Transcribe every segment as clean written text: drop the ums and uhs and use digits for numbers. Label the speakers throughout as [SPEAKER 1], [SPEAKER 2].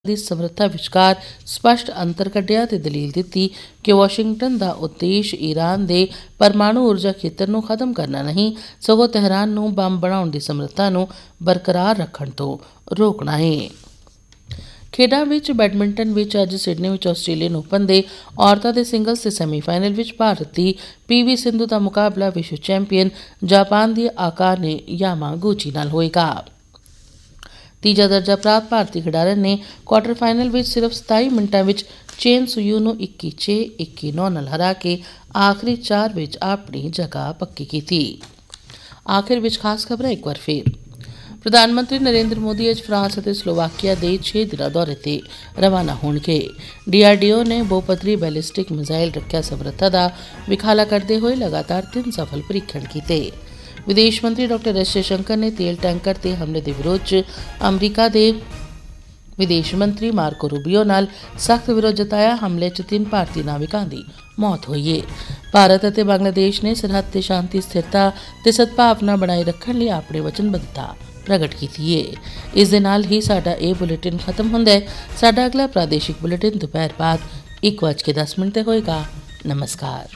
[SPEAKER 1] ਦੀ ਸਮਰੱਥਾ ਵਿਚਕਾਰ ਸਪਸ਼ਟ ਅੰਤਰ ਕੱਢਿਆ ਤੇ ਦਲੀਲ ਦਿੱਤੀ ਕਿ ਵਾਸ਼ਿੰਗਟਨ ਦਾ ਉਦੇਸ਼ ਈਰਾਨ ਦੇ ਪਰਮਾਣੂ ਊਰਜਾ ਖੇਤਰ ਨੂੰ ਖਤਮ ਕਰਨਾ ਨਹੀਂ, ਸਗੋਂ ਤਹਿਰਾਨ ਨੂੰ ਬੰਬ ਬਣਾਉਣ ਦੀ ਸਮਰੱਥਾ ਨੂੰ ਬਰਕਰਾਰ ਰੱਖਣ ਤੋਂ ਰੋਕਣਾ ਹੈ। ਖੇਡਾਂ ਵਿੱਚ ਬੈਡਮਿੰਟਨ ਵਿੱਚ ਅੱਜ ਸਿਡਨੀ ਵਿੱਚ ਆਸਟ੍ਰੇਲੀਅਨ ਓਪਨ ਦੇ ਔਰਤਾਂ ਦੇ ਸਿੰਗਲਜ਼ ਦੇ ਸੈਮੀਫਾਈਨਲ ਵਿੱਚ ਭਾਰਤ ਦੀ PV ਸਿੰਧੂ ਦਾ ਮੁਕਾਬਲਾ ਵਿਸ਼ਵ ਚੈਂਪੀਅਨ ਜਾਪਾਨ ਦੀ ਆਕਾਨੇ ਯਾਮਾਗੂਚੀ ਨਾਲ ਹੋਏਗਾ। ਤੀਜਾ ਦਰਜਾ ਪ੍ਰਾਪਤ ਭਾਰਤੀ ਖਿਡਾਰਨ ਨੇ ਕੁਆਟਰ ਫਾਈਨਲ ਵਿੱਚ ਸਿਰਫ 27 ਮਿੰਟਾਂ ਵਿੱਚ ਚੇਨ ਸੁਯੂ ਨੂੰ 21-6, 21-9 ਨਾਲ ਹਰਾ ਕੇ ਆਖਰੀ 4 ਵਿੱਚ ਆਪਣੀ ਜਗ੍ਹਾ ਪੱਕੀ ਕੀਤੀ। ਆਖਿਰ ਵਿੱਚ ਖਾਸ ਖਬਰਾਂ ਇੱਕ ਵਾਰ ਫੇਰ। ਪ੍ਰਧਾਨ ਮੰਤਰੀ ਨਰਿੰਦਰ ਮੋਦੀ ਅੱਜ ਫਰਾਂਸ ਅਤੇ ਸਲੋਵਾਕੀਆ ਦੇ 6 ਦਿਨਾਂ ਦੌਰੇ ਤੇ ਰਵਾਨਾ ਹੋਣਗੇ। DRDO ਨੇ ਬਹੁਪੱਧਰੀ ਬੈਲਿਸਟਿਕ ਮਿਜ਼ਾਈਲ ਰੱਖਿਆ ਸਮਰੱਥਾ ਦਾ ਵਿਖਾਲਾ ਕਰਦੇ ਹੋਏ ਲਗਾਤਾਰ 3 ਸਫਲ ਪ੍ਰੀਖਣ ਕੀਤੇ। ਵਿਦੇਸ਼ ਮੰਤਰੀ ਡਾਕਟਰ ਐਸ ਜੈਸ਼ੰਕਰ ਨੇ ਤੇਲ ਟੈਂਕਰ ਤੇ ਹਮਲੇ ਦੇ ਵਿਰੋਧ 'ਚ ਅਮਰੀਕਾ ਦੇ ਵਿਦੇਸ਼ ਮੰਤਰੀ ਮਾਰਕੋ ਰੂਬੀਓ ਨਾਲ ਸਖਤ ਵਿਰੋਧ ਜਤਾਇਆ। ਹਮਲੇ 'ਚ 3 ਭਾਰਤੀ ਨਾਵਿਕਾਂ ਦੀ ਮੌਤ ਹੋਈ ਹੈ। ਭਾਰਤ ਅਤੇ ਬੰਗਲਾਦੇਸ਼ ਨੇ ਸਰਹੱਦ ਤੇ ਸ਼ਾਂਤੀ, ਸਥਿਰਤਾ ਤੇ ਸਦਭਾਵਨਾ ਬਣਾਏ ਰੱਖਣ ਲਈ ਆਪਣੀ ਵਚਨਬੱਧਤਾ ਪ੍ਰਗਟ ਕੀਤੀ ਹੈ। ਇਸ ਦੇ ਨਾਲ ਹੀ ਸਾਡਾ ਇਹ ਬੁਲੇਟਿਨ ਖਤਮ ਹੁੰਦਾ ਹੈ। ਸਾਡਾ ਅਗਲਾ ਪ੍ਰਾਦੇਸ਼ਿਕ ਬੁਲੇਟਿਨ ਦੁਪਹਿਰ ਬਾਅਦ 1:10 ਤੇ ਹੋਏਗਾ। ਨਮਸਕਾਰ।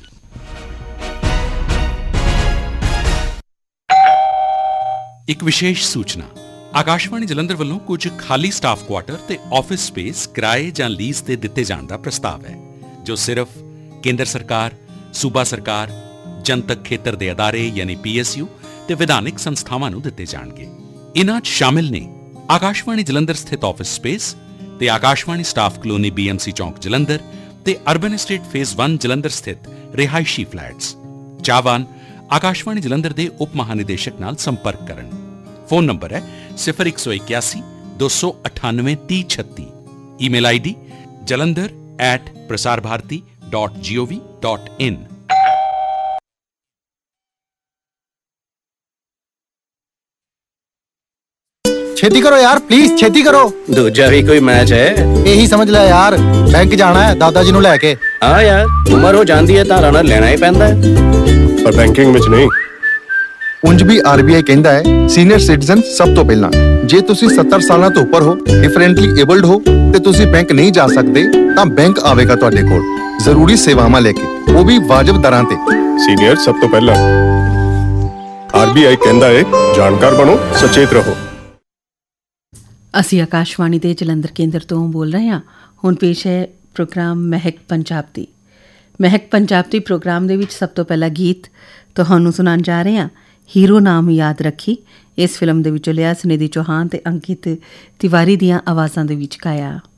[SPEAKER 2] ਇੱਕ ਵਿਸ਼ੇਸ਼ ਸੂਚਨਾ। ਆਕਾਸ਼ਵਾਣੀ ਜਲੰਧਰ ਵੱਲੋਂ ਕੁਝ ਖਾਲੀ ਸਟਾਫ ਕੁਆਟਰ ਤੇ ਆਫਿਸ ਸਪੇਸ ਕਿਰਾਏ ਜਾਂ ਲੀਜ਼ ਤੇ ਦਿੱਤੇ ਜਾਣ ਦਾ ਪ੍ਰਸਤਾਵ ਹੈ, ਜੋ ਸਿਰਫ ਕੇਂਦਰ ਸਰਕਾਰ, ਸੂਬਾ ਸਰਕਾਰ, ਜਨਤਕ ਖੇਤਰ ਦੇ ਅਦਾਰੇ ਯਾਨੀ PSU ਤੇ ਵਿਧਾਨਿਕ ਸੰਸਥਾਵਾਂ ਨੂੰ ਦਿੱਤੇ ਜਾਣਗੇ। ਇਨ੍ਹਾਂ 'ਚ ਸ਼ਾਮਿਲ ਨੇ ਆਕਾਸ਼ਵਾਣੀ ਜਲੰਧਰ ਸਥਿਤ ਆਫਿਸ ਸਪੇਸ ਤੇ ਆਕਾਸ਼ਵਾਣੀ ਸਟਾਫ ਕਲੋਨੀ BMC ਚੌਂਕ ਜਲੰਧਰ ਤੇ ਅਰਬਨ ਐਸਟੇਟ ਫੇਜ਼ 1 ਜਲੰਧਰ ਸਥਿਤ ਰਿਹਾਇਸ਼ੀ ਫਲੈਟਸ। ਚਾਹਵਾਨ ਆਕਾਸ਼ਵਾਣੀ ਜਲੰਧਰ ਦੇ ਉਪ ਮਹਾਨਿਦੇਸ਼ਕ ਨਾਲ ਸੰਪਰਕ ਕਰਨ। ਫੋਨ ਨੰਬਰ ਹੈ 0181 298 3036। Email ID jalandhar@prasarbharati.gov.in।
[SPEAKER 3] ਛੇਤੀ ਕਰੋ ਯਾਰ, ਪਲੀਜ਼ ਛੇਤੀ ਕਰੋ।
[SPEAKER 4] ਦੂਜਾ ਵੀ ਕੋਈ ਮੈਚ ਹੈ?
[SPEAKER 3] ਇਹੀ ਸਮਝ ਲੈ ਯਾਰ, ਬੈਂਕ ਜਾਣਾ ਹੈ ਦਾਦਾ ਜੀ ਨੂੰ ਲੈ ਕੇ।
[SPEAKER 4] ਹਾਂ ਯਾਰ, ਉਮਰ ਹੋ ਜਾਂਦੀ ਹੈ ਤਾਂ ਰਨਰ ਲੈਣਾ ਹੀ ਪੈਂਦਾ ਹੈ,
[SPEAKER 5] ਪਰ ਬੈਂਕਿੰਗ ਵਿੱਚ ਨਹੀਂ।
[SPEAKER 3] ਉਂਝ ਵੀ RBI ਕਹਿੰਦਾ ਹੈ ਸੀਨੀਅਰ ਸਿਟੀਜ਼ਨ ਸਭ ਤੋਂ ਪਹਿਲਾਂ। ਜੇ ਤੁਸੀਂ 70 ਸਾਲਾਂ ਤੋਂ ਉੱਪਰ ਹੋ, ਡਿਫਰੈਂਟਲੀ ਏਬਲਡ ਹੋ ਤੇ ਤੁਸੀਂ ਬੈਂਕ ਨਹੀਂ ਜਾ ਸਕਦੇ ਤਾਂ ਬੈਂਕ ਆਵੇਗਾ ਤੁਹਾਡੇ ਕੋਲ ਜ਼ਰੂਰੀ ਸੇਵਾਵਾਂ ਲੈ ਕੇ, ਉਹ ਵੀ ਵਾਜਬ ਦਰਾਂ ਤੇ।
[SPEAKER 5] ਸੀਨੀਅਰ ਸਭ ਤੋਂ ਪਹਿਲਾਂ। RBI ਕਹਿੰਦਾ ਹੈ ਜਾਣਕਾਰ ਬਣੋ, ਸੁਚੇਤ ਰਹੋ।
[SPEAKER 6] ਅਸੀਂ ਆਕਾਸ਼ਵਾਣੀ ਦੇ ਜਲੰਧਰ ਕੇਂਦਰ ਤੋਂ ਬੋਲ ਰਹੇ ਹਾਂ। ਹੁਣ ਪੇਸ਼ ਹੈ ਪ੍ਰੋਗਰਾਮ ਮਹਿਕ ਪੰਜਾਬ ਦੀ। ਮਹਿਕ ਪੰਜਾਬ ਦੀ ਪ੍ਰੋਗਰਾਮ ਦੇ ਵਿੱਚ ਸਭ ਤੋਂ ਪਹਿਲਾ ਗੀਤ ਤੁਹਾਨੂੰ ਸੁਣਾਉਣ ਜਾ ਰਹੇ ਹਾਂ। ਹੀਰੋ ਨਾਮ ਯਾਦ ਰੱਖੀ ਇਸ ਫਿਲਮ ਦੇ ਵਿੱਚੋਂ ਲਿਆ ਸੁਨਿਧੀ ਚੌਹਾਨ ਤੇ ਅੰਕਿਤ ਤਿਵਾਰੀ ਦੀਆਂ ਆਵਾਜ਼ਾਂ ਦੇ ਵਿੱਚ ਗਾਇਆ।